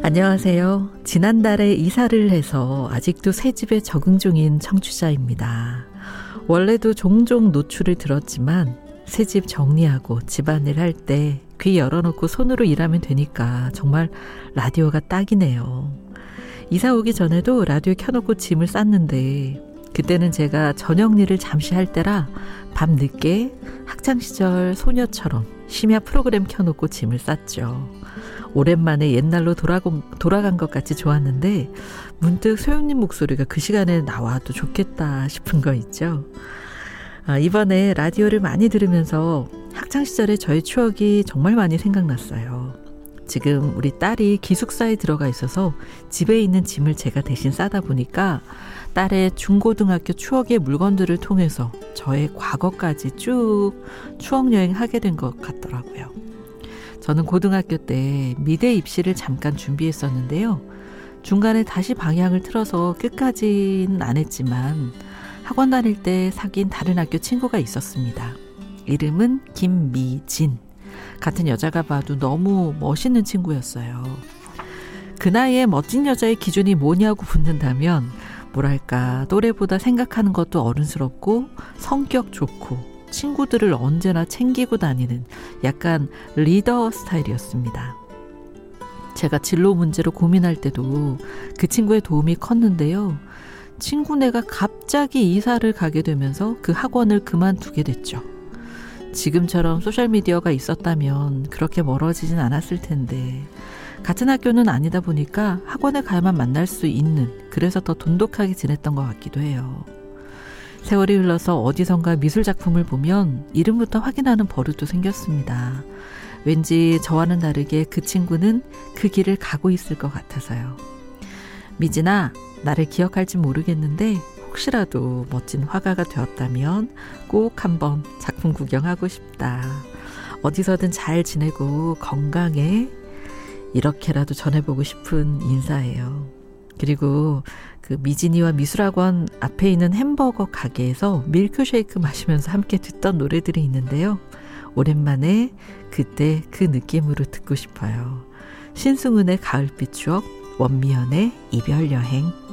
안녕하세요. 지난달에 이사를 해서 아직도 새 집에 적응 중인 청취자입니다. 원래도 종종 노출을 들었지만 새 집 정리하고 집안일 할 때 귀 열어놓고 손으로 일하면 되니까 정말 라디오가 딱이네요. 이사 오기 전에도 라디오 켜놓고 짐을 쌌는데 그때는 제가 저녁 일을 잠시 할 때라 밤늦게 학창시절 소녀처럼 심야 프로그램 켜놓고 짐을 쌌죠. 오랜만에 옛날로 돌아간 것 같이 좋았는데 문득 소영님 목소리가 그 시간에 나와도 좋겠다 싶은 거 있죠. 이번에 라디오를 많이 들으면서 학창시절의 저의 추억이 정말 많이 생각났어요. 지금 우리 딸이 기숙사에 들어가 있어서 집에 있는 짐을 제가 대신 싸다 보니까 딸의 중고등학교 추억의 물건들을 통해서 저의 과거까지 쭉 추억여행 하게 된 것 같더라고요. 저는 고등학교 때 미대 입시를 잠깐 준비했었는데요. 중간에 다시 방향을 틀어서 끝까지는 안 했지만 학원 다닐 때 사귄 다른 학교 친구가 있었습니다. 이름은 김미진. 같은 여자가 봐도 너무 멋있는 친구였어요. 그 나이에 멋진 여자의 기준이 뭐냐고 묻는다면 뭐랄까 또래보다 생각하는 것도 어른스럽고 성격 좋고 친구들을 언제나 챙기고 다니는 약간 리더 스타일이었습니다. 제가 진로 문제로 고민할 때도 그 친구의 도움이 컸는데요. 친구네가 갑자기 이사를 가게 되면서 그 학원을 그만두게 됐죠. 지금처럼 소셜미디어가 있었다면 그렇게 멀어지진 않았을 텐데 같은 학교는 아니다 보니까 학원에 가야만 만날 수 있는, 그래서 더 돈독하게 지냈던 것 같기도 해요. 세월이 흘러서 어디선가 미술작품을 보면 이름부터 확인하는 버릇도 생겼습니다. 왠지 저와는 다르게 그 친구는 그 길을 가고 있을 것 같아서요. 미진아, 나를 기억할지 모르겠는데 혹시라도 멋진 화가가 되었다면 꼭 한번 작품 구경하고 싶다. 어디서든 잘 지내고 건강해. 이렇게라도 전해보고 싶은 인사예요. 그리고 그 미진이와 미술학원 앞에 있는 햄버거 가게에서 밀크쉐이크 마시면서 함께 듣던 노래들이 있는데요. 오랜만에 그때 그 느낌으로 듣고 싶어요. 신승훈의 가을빛 추억, 원미연의 이별여행.